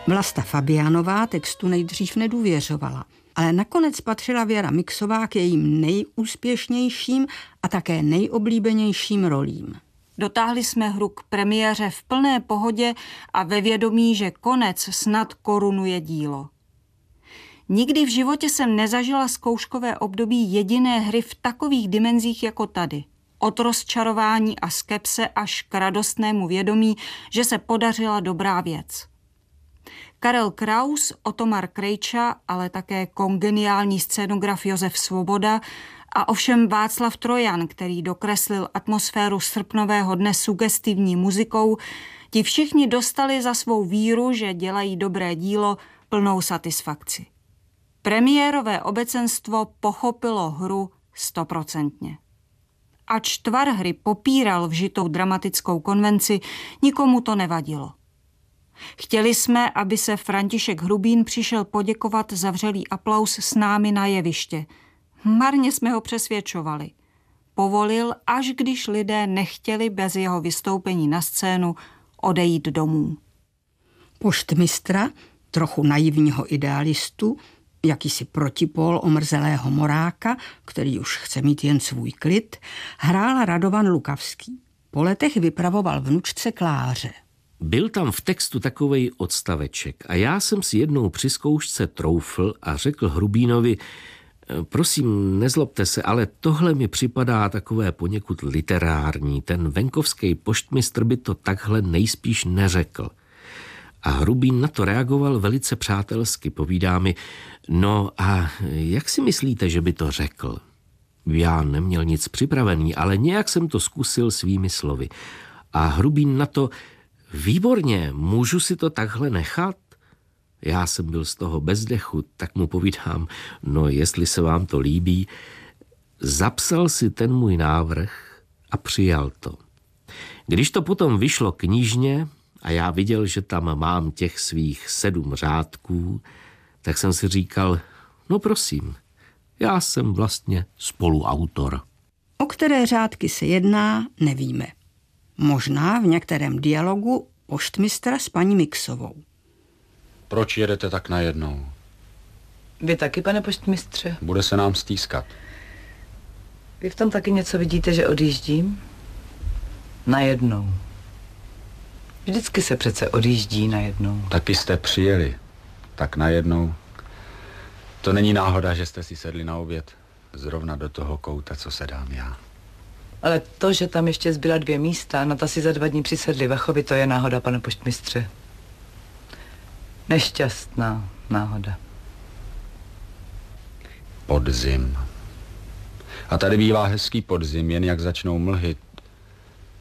Vlasta Fabiánová textu nejdřív nedůvěřovala, ale nakonec patřila Věra Mixová k jejím nejúspěšnějším a také nejoblíbenějším rolím. Dotáhli jsme hru k premiéře v plné pohodě a ve vědomí, že konec snad korunuje dílo. Nikdy v životě jsem nezažila zkouškové období jediné hry v takových dimenzích jako tady. Od rozčarování a skepse až k radostnému vědomí, že se podařila dobrá věc. Karel Kraus, Otomar Krejča, ale také kongeniální scénograf Josef Svoboda a ovšem Václav Trojan, který dokreslil atmosféru srpnového dne sugestivní muzikou, ti všichni dostali za svou víru, že dělají dobré dílo, plnou satisfakci. Premiérové obecenstvo pochopilo hru 100%. Ač tvar hry popíral vžitou dramatickou konvenci, nikomu to nevadilo. Chtěli jsme, aby se František Hrubín přišel poděkovat za vřelý aplaus s námi na jeviště. Marně jsme ho přesvědčovali. Povolil, až když lidé nechtěli bez jeho vystoupení na scénu odejít domů. Poštmistra, trochu naivního idealistu, jakýsi protipól omrzelého moráka, který už chce mít jen svůj klid, hrál Radovan Lukavský. Po letech vypravoval vnučce Kláře. Byl tam v textu takovej odstaveček a já jsem si jednou při zkoušce troufl a řekl Hrubínovi: prosím, nezlobte se, ale tohle mi připadá takové poněkud literární. Ten venkovský poštmistr by to takhle nejspíš neřekl. A Hrubín na to reagoval velice přátelsky. Povídá mi: no a jak si myslíte, že by to řekl? Já neměl nic připravený, ale nějak jsem to zkusil svými slovy. A Hrubín na to: výborně, můžu si to takhle nechat? Já jsem byl z toho bez dechu, tak mu povídám: no jestli se vám to líbí. Zapsal si ten můj návrh a přijal to. Když to potom vyšlo knižně a já viděl, že tam mám těch svých 7 řádků, tak jsem si říkal: no prosím, já jsem vlastně spoluautor. O které řádky se jedná, nevíme. Možná v některém dialogu poštmistra s paní Mixovou. Proč jedete tak najednou? Vy taky, pane poštmistře? Bude se nám stýskat. Vy v tom taky něco vidíte, že odjíždím? Najednou. Vždycky se přece odjíždí najednou. Taky jste přijeli. Tak najednou. To není náhoda, že jste si sedli na oběd zrovna do toho kouta, co sedám já. Ale to, že tam ještě zbyla 2 místa, na ta si za 2 dní přisedli Vachovi, to je náhoda, pane poštmistře. Nešťastná náhoda. Podzim. A tady bývá hezký podzim, jen jak začnou mlhy,